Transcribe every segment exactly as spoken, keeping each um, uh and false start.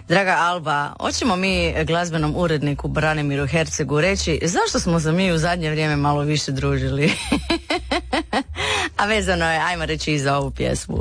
Draga Alba, hoćemo mi glazbenom uredniku Branimiru Hercegu reći zašto smo se mi u zadnje vrijeme malo više družili? A vezano je, ajmo reći, i za ovu pjesmu.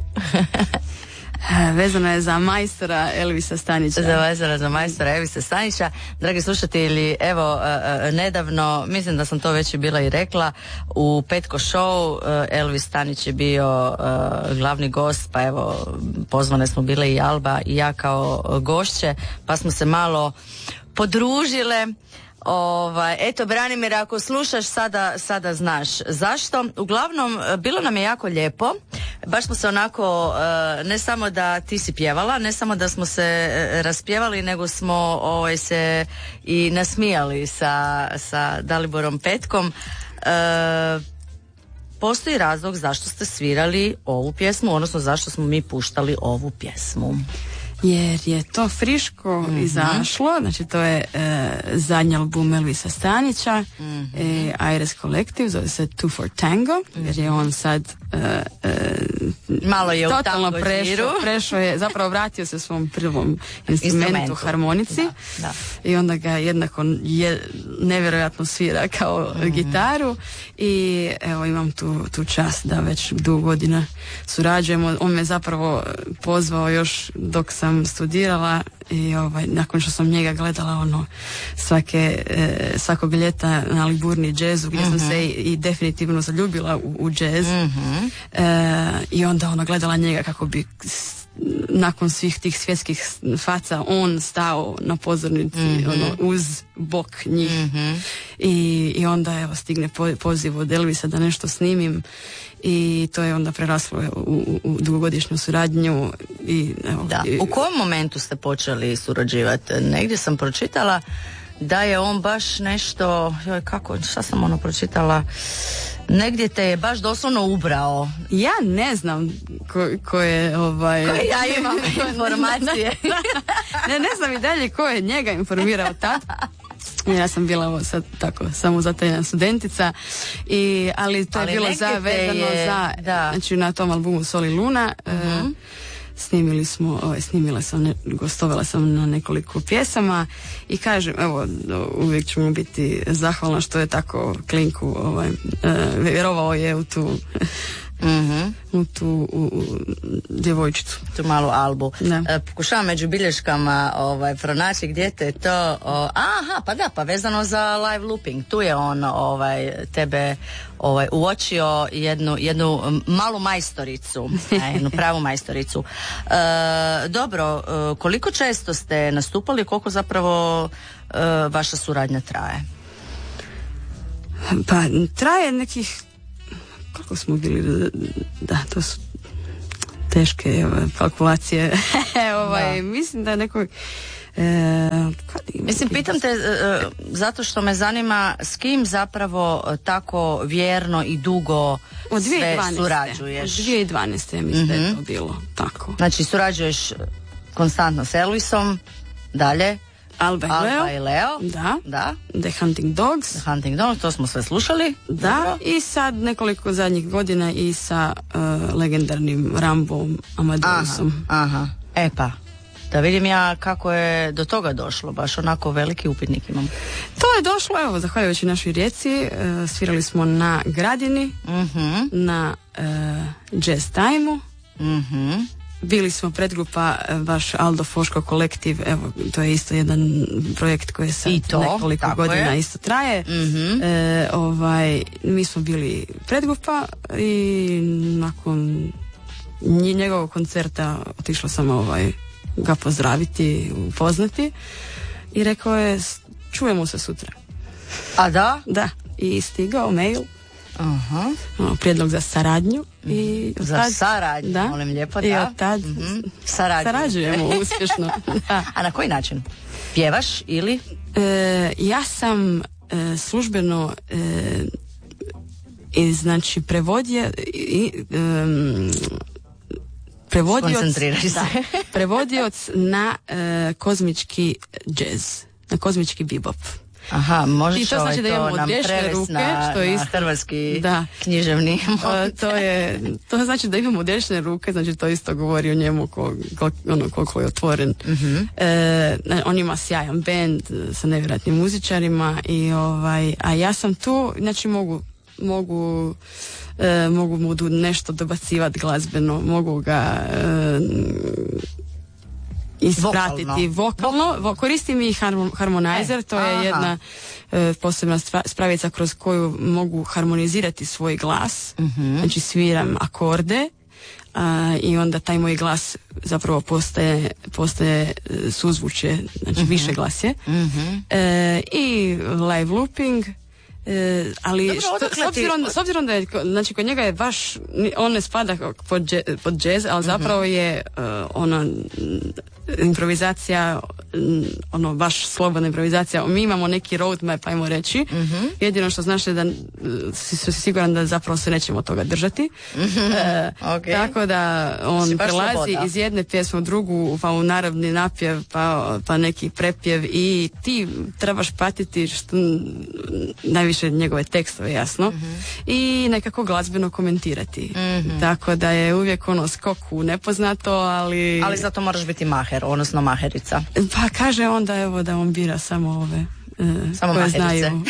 Vezano je za majstora Elvisa Stanića. Za majstora, za majstora Elvisa Stanića. Dragi slušatelji, evo, uh, uh, nedavno, mislim da sam to već i bila i rekla, u Petko show uh, Elvis Stanić je bio uh, glavni gost, pa evo, pozvane smo bile i Alba i ja kao gošće, pa smo se malo podružile. Ovaj, eto, Branimir, ako slušaš sada, sada znaš zašto. Uglavnom, bilo nam je jako lijepo. Baš smo se onako, ne samo da ti si pjevala, ne samo da smo se raspjevali, nego smo ovaj, se i nasmijali sa, sa Daliborom Petkom. E, postoji razlog zašto ste svirali ovu pjesmu, odnosno zašto smo mi puštali ovu pjesmu. Jer je to friško mm-hmm. izašlo, znači to je e, zadnji album Elvisa Stanića, mm-hmm. e, Aires Collective, zove se Two for Tango, mm-hmm. jer je on sad e, e, malo je totalno u tango prešao, prešao je, zapravo vratio se svom prvom instrumentu, instrumentu. harmonici, da, da. I onda ga jednako je, nevjerojatno svira kao mm-hmm. gitaru i evo imam tu, tu čast da već dugo godina surađujemo. On me zapravo pozvao još dok sam studirala i ovaj, nakon što sam njega gledala ono svake, e, svakog ljeta na Liburni džezu gdje mm-hmm. sam se i, i definitivno zaljubila u, u džez mm-hmm. e, i onda ono gledala njega kako bi s, nakon svih tih svjetskih faca on stao na pozornici mm-hmm. ono, uz bok njih mm-hmm. I, i onda evo stigne po, poziv od Elvisa da nešto snimim i to je onda preraslo u, u, u dugogodišnju suradnju i evo. Da. I, u kojem momentu ste počeli surađivati? Negdje sam pročitala da je on baš nešto, joj kako, šta sam ono pročitala, negdje te je baš doslovno ubrao. Ja ne znam ko, ko je ovaj... Koje ja imam informacije. ne, ne znam i dalje ko je njega informirao tad. Ja sam bila ovo sad tako samo zatajna studentica i, ali to ali je bilo za vezano je, za da. Znači na tom albumu Sol i Luna uh-huh. e, snimili smo, ovaj, snimila sam, ne, gostovala sam na nekoliko pjesama i kažem, evo, uvijek ću mu biti zahvalna što je tako klinku, ovaj, e, vjerovao je u tu mm-hmm. u tu u, u, djevojčicu. Tu malu Albu. E, pokušavam među bilješkama ovaj, pronaći gdje te to... O, aha, pa da, pa vezano za live looping. Tu je on ovaj, tebe ovaj, uočio jednu, jednu malu majstoricu. jednu pravu majstoricu. E, dobro, koliko često ste nastupali, koliko zapravo e, vaša suradnja traje? Pa, traje nekih koliko smo bili, da, to su teške ovaj, kalkulacije. ovaj, mislim da neko... E, mislim, pitam te e, zato što me zanima s kim zapravo tako vjerno i dugo sve surađuješ. Od dvije tisuće dvanaeste mislim mm-hmm. da je to bilo tako. Znači, surađuješ konstantno s Elvisom, dalje... Alba i Alba Leo. i Leo. Da. da. The Hunting Dogs. The Hunting Dogs, to smo sve slušali. Da. Dobro. I sad nekoliko zadnjih godina i sa uh, legendarnim Rambom Amadeusom. Aha, aha. E pa, da vidim ja kako je do toga došlo. Baš onako veliki upitnik imam. To je došlo, evo, zahvaljujući našoj Rijeci. Uh, svirali smo na Gradini, uh-huh. na uh, Jazz Time-u. Mhm. Bili smo predgrupa vaš Aldo Foško kolektiv, evo to je isto jedan projekt koji sad to, nekoliko godina je. Isto traje. Mm-hmm. E, ovaj, mi smo bili predgrupa i nakon njegovog koncerta otišla sam ovaj, ga pozdraviti, upoznati i rekao je čujemo se sutra. A da? Da, i stigao mail. Aha. Uh-huh. Prijedlog za saradnju i za tad, saradnju, da, molim lijepo, da. I od tad mm-hmm. sarađujemo uspješno. Da. A na koji način? Pjevaš ili? E, ja sam e, službeno e, i, znači prevodija i e, prevodioc, da, prevodioc na e, kozmički džez, na kozmički bebop. Aha, možeš I to znači ovaj da imamo to nam odriješene prevesti ruke, na, što je na isto, hrvatski da. književni. A, to je, to znači da imamo odriješene ruke, znači to isto govori o njemu kol, kol, ono, koliko je otvoren. Mm-hmm. E, on ima sjajan bend sa nevjerojatnim muzičarima i ovaj, a ja sam tu, znači mogu mogu e, mogu mu nešto dobacivati glazbeno, mogu ga e, ispratiti vokalno, vo, koristim i harmonizer, to je Aha. jedna e, posebna spravica kroz koju mogu harmonizirati svoj glas, mm-hmm. znači sviram akorde a, i onda taj moj glas zapravo postaje, postaje suzvučje, znači mm-hmm. više glasje mm-hmm. e, i live looping. E, ali Dobro, što, s, obzirom, s obzirom da je, znači kod njega je baš, on ne spada pod, dže, pod jazz, ali zapravo je uh, ona improvizacija, ono baš slobodna improvizacija. Mi imamo neki roadmap, ajmo reći. Mm-hmm. Jedino što znaš je da si, si siguran da zapravo se nećemo toga držati. Mm-hmm. E, okay. Tako da on prelazi sloboda. iz jedne pjesme u drugu, pa u naravni napjev, pa, pa neki prepjev i ti trebaš patiti što, najviše njegove tekstove, jasno, mm-hmm. i nekako glazbeno komentirati. Mm-hmm. Tako da je uvijek ono skok u nepoznato, ali... Ali zato moraš biti maher, odnosno maherica. Pa kaže onda evo da on bira samo ove e, samo koje maherice. znaju.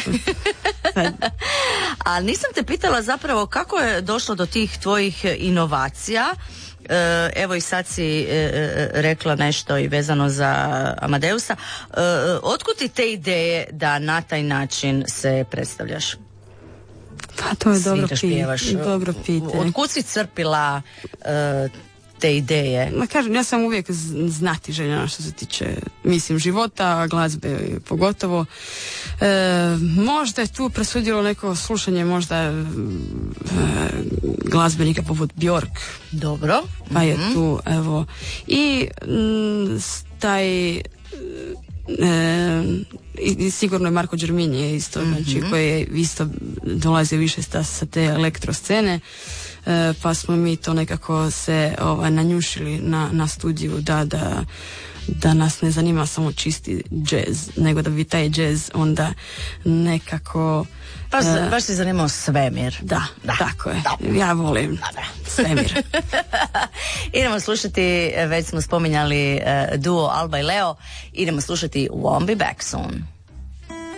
A nisam te pitala zapravo kako je došlo do tih tvojih inovacija. E, evo i sad si e, e, rekla nešto i vezano za Amadeusa. E, otkud ti te ideje da na taj način se predstavljaš? Pa to je dobro, pi- dobro pitanje. Otkud si crpila e, te ideje? Ma kažem, ja sam uvijek znati željena što se tiče, mislim, života, glazbe pogotovo. E, možda je tu presudilo neko slušanje možda e, glazbenika poput Bjork. Dobro. Pa je mm-hmm. tu, evo. I m, taj... E, i sigurno je Marko Đermini je isto, mm-hmm. znači koji je isto dolazio više sta, sa te elektro scene, e, pa smo mi to nekako se ovaj, nanjušili na, na studiju da, da, da nas ne zanima samo čisti džez, nego da bi taj džez onda nekako Baš, e, baš se zanimao svemir. Da, da, tako je. Da. Ja volim da, da. svemir. Idemo slušati, već smo spominjali uh, duo Alba i Leo, idemo slušati Won't Be Back Soon.